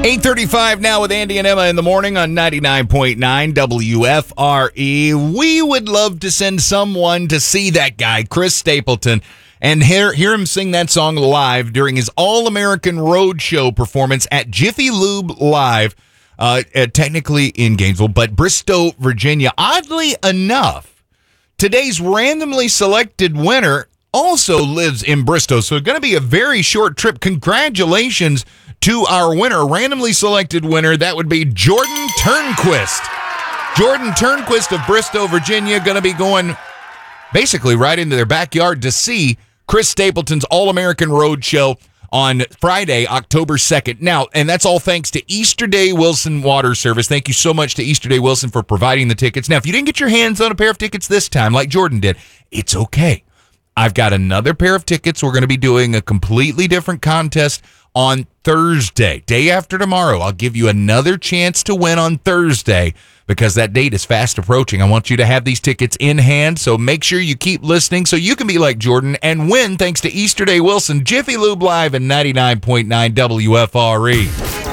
8:35 now with Andy and Emma in the morning on 99.9 WFRE. We would love to send someone to see that guy, Chris Stapleton, and hear him sing that song live during his All-American Roadshow performance at Jiffy Lube Live, technically in Gainesville, but Bristow, Virginia. Oddly enough, today's randomly selected winner also lives in Bristow, so it's going to be a very short trip. Congratulations to our winner, randomly selected winner. That would be Jordan Turnquist. Jordan Turnquist of Bristow, Virginia, going to be going basically right into their backyard to see Chris Stapleton's All-American Roadshow on Friday, October 2nd. Now, and that's all thanks to Easterday Wilson Water Service. Thank you so much to Easterday Wilson for providing the tickets. Now, if you didn't get your hands on a pair of tickets this time, like Jordan did, it's okay. I've got another pair of tickets. We're going to be doing a completely different contest on Thursday, day after tomorrow. I'll give you another chance to win on Thursday because that date is fast approaching. I want you to have these tickets in hand, so make sure you keep listening so you can be like Jordan and win thanks to Easterday Wilson, Jiffy Lube Live, and 99.9 WFRE.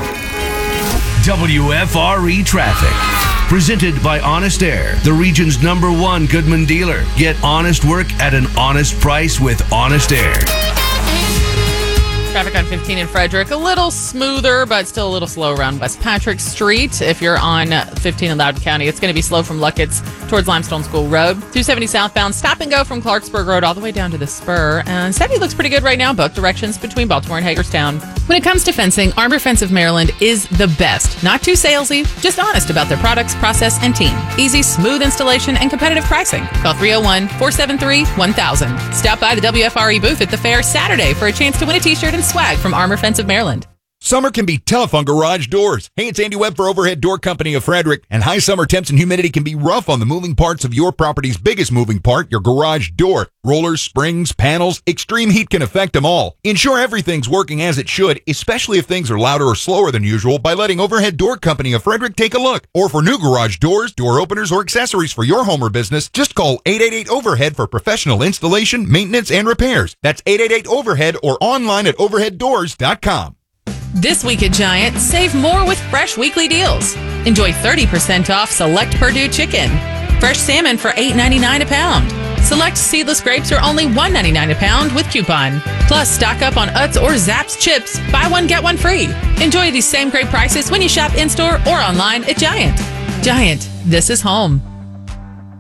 WFRE Traffic. Presented by Honest Air, the region's #1 Goodman dealer. Get honest work at an honest price with Honest Air. Traffic on 15 in Frederick, a little smoother, but still a little slow around West Patrick Street. If you're on 15 in Loudoun County, it's going to be slow from Luckett's towards Limestone School Road. 270 southbound, stop and go from Clarksburg Road all the way down to the Spur. And 70 looks pretty good right now, both directions between Baltimore and Hagerstown. When it comes to fencing, Arbor Fence of Maryland is the best. Not too salesy, just honest about their products, process, and team. Easy, smooth installation, and competitive pricing. Call 301-473-1000. Stop by the WFRE booth at the fair Saturday for a chance to win a t-shirt and swag from Arbor Fence of Maryland. Summer can be tough on garage doors. Hey, it's Andy Webb for Overhead Door Company of Frederick. And high summer temps and humidity can be rough on the moving parts of your property's biggest moving part, your garage door. Rollers, springs, panels, extreme heat can affect them all. Ensure everything's working as it should, especially if things are louder or slower than usual, by letting Overhead Door Company of Frederick take a look. Or for new garage doors, door openers, or accessories for your home or business, just call 888-OVERHEAD for professional installation, maintenance, and repairs. That's 888-OVERHEAD or online at overheaddoors.com. This week at Giant, save more with fresh weekly deals. Enjoy 30% off select Purdue chicken. Fresh salmon for $8.99 a pound. Select seedless grapes are only $1.99 a pound with coupon. Plus, stock up on Utz or Zapp's chips. Buy one, get one free. Enjoy these same great prices when you shop in-store or online at Giant. Giant, this is home.